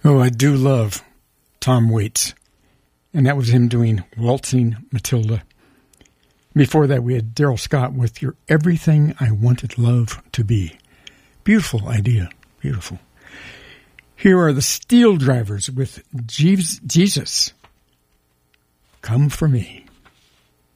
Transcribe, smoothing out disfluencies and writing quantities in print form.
Oh, I do love Tom Waits. And that was him doing Waltzing Matilda. Before that, we had Daryl Scott with You're Everything I Wanted Love to Be. Beautiful idea. Beautiful. Here are the Steel Drivers with Jesus. Come for me.